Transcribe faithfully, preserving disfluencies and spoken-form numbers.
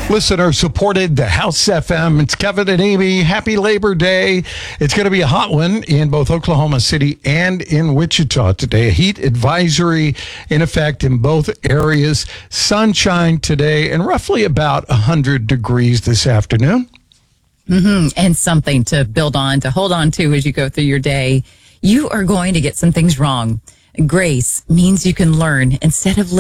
Listener supported the House F M. It's Kevin and Amy. Happy Labor Day. It's going to be a hot one in both Oklahoma City and in Wichita today. A heat advisory in effect in both areas. Sunshine today and roughly about one hundred degrees this afternoon. Mm-hmm. And something to build on, to hold on to as you go through your day. You are going to get some things wrong. Grace means you can learn instead of